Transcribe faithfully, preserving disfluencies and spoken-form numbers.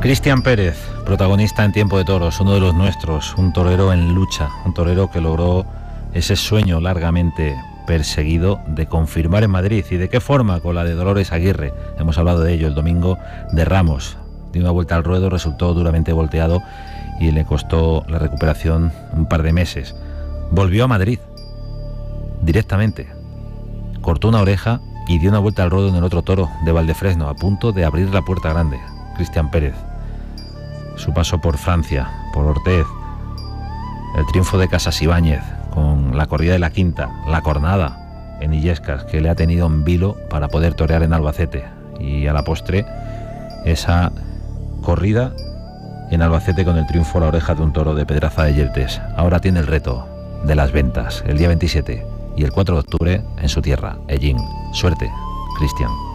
Cristian Pérez, protagonista en Tiempo de Toros, uno de los nuestros, un torero en lucha, un torero que logró ese sueño largamente perseguido de confirmar en Madrid. ¿Y de qué forma? Con la de Dolores Aguirre. Hemos hablado de ello el domingo de Ramos. Dio una vuelta al ruedo, resultó duramente volteado y le costó la recuperación un par de meses. Volvió a Madrid directamente, cortó una oreja y dio una vuelta al ruedo en el otro toro de Valdefresno, a punto de abrir la puerta grande. Cristian Pérez, su paso por Francia, por Ortez, el triunfo de Casas Ibáñez con la corrida de la quinta, la cornada en Illescas, que le ha tenido en vilo para poder torear en Albacete, y a la postre esa corrida en Albacete con el triunfo a la oreja de un toro de Pedraza de Yeltes. Ahora tiene el reto de las ventas el día veintisiete y el cuatro de octubre en su tierra, Ellín. Suerte, Cristian.